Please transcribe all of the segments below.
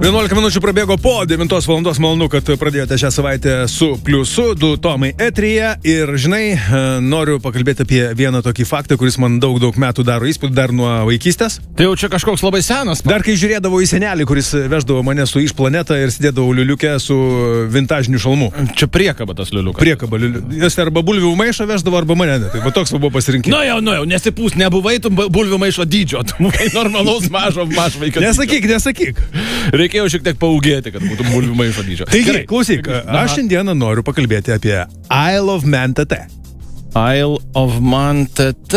11 minučių prabėgo po 9 valandos, malonu, kad pradėjote šią savaitę su Pliusu, 2 Tomai eteryje ir, žinai, noriu pakalbėti apie vieną tokį faktą, kuris man daug metų daro įspūdį, dar nuo vaikystės. Tai jau čia kažkoks labai senas. Dar kai žiūrėdavau į senelį, kuris veždavo mane su iš planetą ir sėdėdavau liuliuke su vintažiniu šalmu. Čia priekaba tas liuliukas. Priekaba liuliukas. Jis arba bulvių maišą veždavo, arba mane. Tai va toks buvo pasirinkimas. Nu jau, nesipūs, nebuvai tu bulvių maišo dydžio, tu buvai normalaus mažo vaikio. Nesakyk. Reikėjo šiek tiek paūgėti, kad būtų bulvių maišo dydžio. Taigi, klausyk, aš šiandieną noriu pakalbėti apie Isle of Man TT. Isle of Man TT.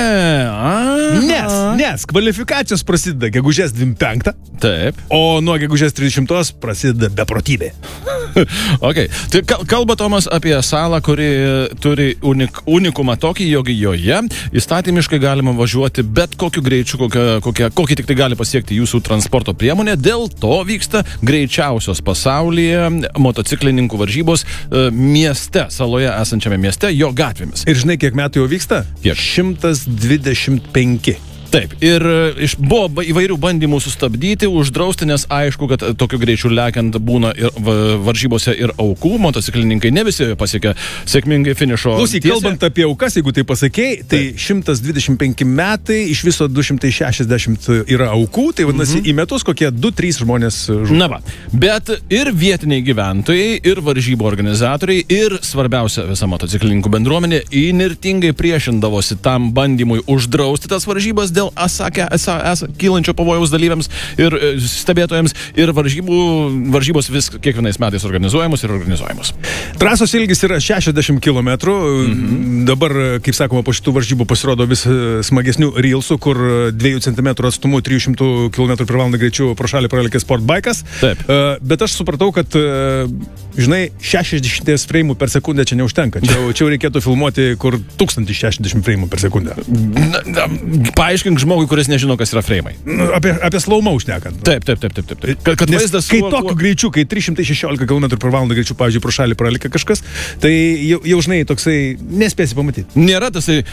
Nes kvalifikacijos prasideda gegužės 25. Taip. O nuo gegužės 30 prasideda beprotybė. Okay. Tai kalba Tomas apie salą, kuri turi unikumą tokį, jog joje įstatymiškai galima važiuoti bet kokiu greičiu, kokį tik tai gali pasiekti jūsų transporto priemonė. Dėl to vyksta greičiausios pasaulyje motociklininkų varžybos mieste, saloje esančiame mieste, jo gatvėmis. Ir žinai, kiek metų jau vyksta? Kiek? 125. Taip, ir buvo įvairių bandymų sustabdyti, uždrausti, nes aišku, kad tokiu greičiu lekiant būna ir varžybose ir aukų, motociklininkai ne visi pasiekia sėkmingai finišo. Klausyk, kalbant apie aukas, jeigu tai pasakei, tai 125 metai, iš viso 260 yra aukų, tai vadinasi į metus kokie 2-3 žmonės žuvo. Na va, bet ir vietiniai gyventojai, ir varžybų organizatoriai, ir svarbiausia visa motociklininkų bendruomenė įnirtingai priešindavosi tam bandymui uždrausti tas varžybas dėl kylančio pavojaus dalyviams ir stebėtojams, ir varžybos vis kiekvienais metais organizuojamos. Trasos ilgis yra 60 km. Dabar, kaip sakoma, po šitų varžybų pasirodo vis smagesnių reelsų, kur 2 cm atstumu 300 km/h greičiu pro šalį pralėkė sportbaikas. Taip. Bet aš supratau, kad, žinai, 60 fraimų per sekundę čia neužtenka. Čia reikėtų filmuoti, kur 1060 fraimų per sekundę. Paaiškink žmogui, kuris nežino, kas yra freimai. Apie slow-mo šnekant. Taip. Kad vaizdas kai tokiu greičiu, kai 316 km/h greičiu, pavyzdžiui, pro šalį pralėkė kažkas, tai jau žinai, toksai nespėsi pamatyti. Nėra tasai...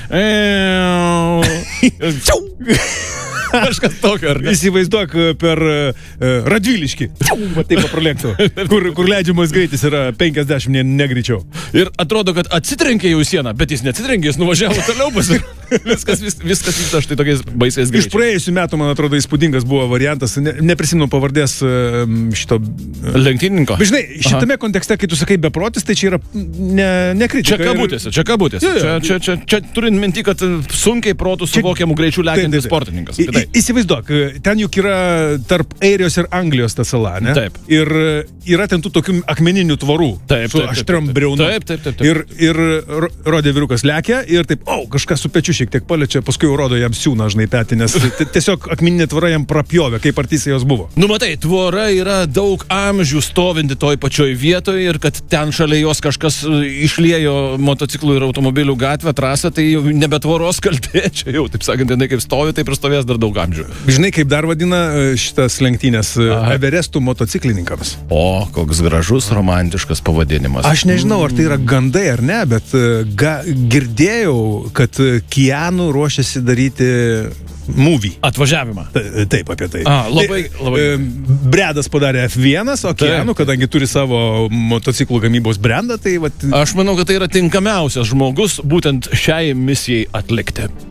Kažkas tokio, ar ne? Įsivaizduok per Radviliškį. Va taip pralėktų. Kur leidžiamas greitis yra 50 negreičiau. Ir atrodo, kad atsitrenkė jau sieną, bet jis neatsitrenkė, jis nuvažiavo toliau viskas vyksta štai tokiais baisiais greičiais. Iš praėjusių metų, man atrodo, įspūdingas buvo variantas, neprisimenu pavardės šito lenktynininko. Bet žinai, šitame kontekste, kai tu sakai beprotis, tai čia yra ne kritika. Čia kabutėse. Čia turint minti, kad sunkiai protų suvokiamų greičių lekiantis sportininkas. Įsivaizduok, ten juk yra tarp Airijos ir Anglijos ta sala, ne? Taip. Ir yra ten tų tokių akmeninių tvarų. Taip. Su aštriom briaunu. Taip. Ir rodė vyrukas lekia ir taip, kažkas su pečiu šiek tiek paliečia, paskui rodo jam siūną, žinai, petį, nes tiesiog akmeninė tvara jam prapjovė, kaip artisai jos buvo. Nu matai, tvora yra daug amžių stovinti toj pačioj vietoje ir kad ten šalia jos kažkas išliejo motociklų ir automobilių gatvę, trasą, tai jau nebe tvoros kaltė, čia jau, taip sakant, jinai kaip stovi, taip ir stovės dar daug amžių. Žinai, kaip dar vadina šitas lenktynės? Everestų motociklininkams. O, koks gražus, romantiškas pavadinimas. Aš nežinau, ar tai yra gandai ar ne, bet girdėjau, kad Keanu ruošiasi daryti movie. Atvažiavimą. Taip, apie tai. Labai. Bredas padarė F1, o Keanu, kadangi turi savo motociklų gamybos brandą, tai vat... Aš manau, kad tai yra tinkamiausias žmogus būtent šiai misijai atlikti.